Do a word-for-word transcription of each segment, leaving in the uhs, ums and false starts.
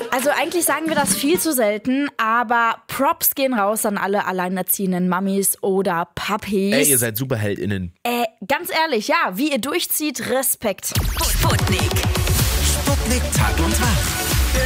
Also eigentlich sagen wir das viel zu selten, aber Props gehen raus an alle alleinerziehenden Mamis oder Papis. Ey, ihr seid SuperheldInnen. Äh, ganz ehrlich, ja, wie ihr durchzieht, Respekt. Sputnik. Sputnik Tag und Nacht.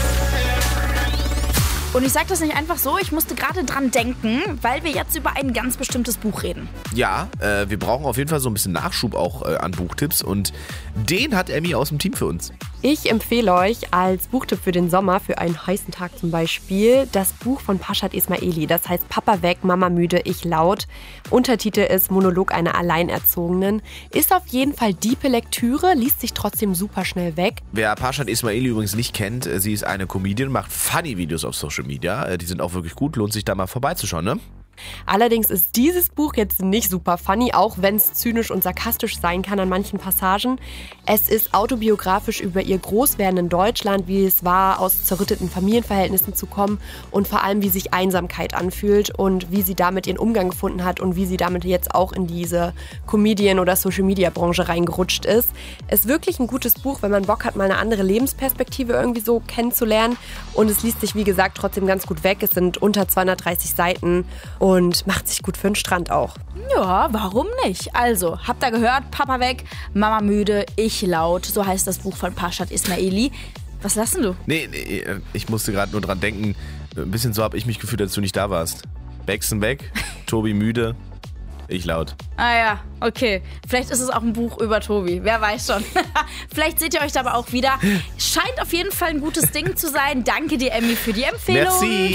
Und ich sage das nicht einfach so, ich musste gerade dran denken, weil wir jetzt über ein ganz bestimmtes Buch reden. Ja, äh, wir brauchen auf jeden Fall so ein bisschen Nachschub auch äh, an Buchtipps und den hat Emmy aus dem Team für uns. Ich empfehle euch als Buchtipp für den Sommer, für einen heißen Tag zum Beispiel, das Buch von Pashat Ismaili. Das heißt Papa weg, Mama müde, ich laut. Untertitel ist Monolog einer Alleinerzogenen. Ist auf jeden Fall diepe Lektüre, liest sich trotzdem super schnell weg. Wer Pashat Ismaili übrigens nicht kennt, äh, sie ist eine Comedian, macht Funny-Videos auf Social Media. Äh, die sind auch wirklich gut, lohnt sich da mal vorbeizuschauen, ne? Allerdings ist dieses Buch jetzt nicht super funny, auch wenn es zynisch und sarkastisch sein kann an manchen Passagen. Es ist autobiografisch über ihr Großwerden in Deutschland, wie es war, aus zerrütteten Familienverhältnissen zu kommen und vor allem, wie sich Einsamkeit anfühlt und wie sie damit ihren Umgang gefunden hat und wie sie damit jetzt auch in diese Comedian- oder Social-Media-Branche reingerutscht ist. Es ist wirklich ein gutes Buch, wenn man Bock hat, mal eine andere Lebensperspektive irgendwie so kennenzulernen. Und es liest sich, wie gesagt, trotzdem ganz gut weg. Es sind unter zweihundertdreißig Seiten. Und macht sich gut für den Strand auch. Ja, warum nicht? Also, habt ihr gehört? Papa weg, Mama müde, ich laut. So heißt das Buch von Pashat Ismaili. Was lassen du? Nee, nee, ich musste gerade nur dran denken. Ein bisschen so habe ich mich gefühlt, als du nicht da warst. Baxen weg, Tobi müde, ich laut. Ah ja, okay. Vielleicht ist es auch ein Buch über Tobi. Wer weiß schon. Vielleicht seht ihr euch da aber auch wieder. Scheint auf jeden Fall ein gutes Ding zu sein. Danke dir, Emmy, für die Empfehlung. Merci.